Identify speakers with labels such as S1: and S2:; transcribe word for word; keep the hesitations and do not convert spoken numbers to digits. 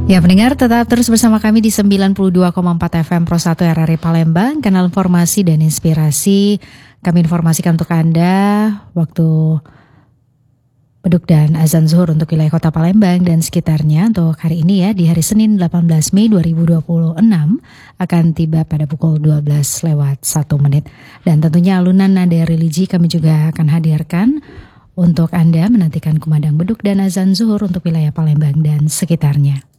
S1: Ya pendengar, tetap terus bersama kami di sembilan puluh dua koma empat F M Pro satu R R I Palembang, kanal informasi dan inspirasi. Kami informasikan untuk Anda waktu beduk dan azan zuhur untuk wilayah kota Palembang dan sekitarnya untuk hari ini ya, di hari Senin delapan belas Mei dua ribu dua puluh enam akan tiba pada pukul dua belas lewat satu menit. Dan tentunya alunan nada religi kami juga akan hadirkan untuk Anda menantikan kumandang beduk dan azan zuhur untuk wilayah Palembang dan sekitarnya.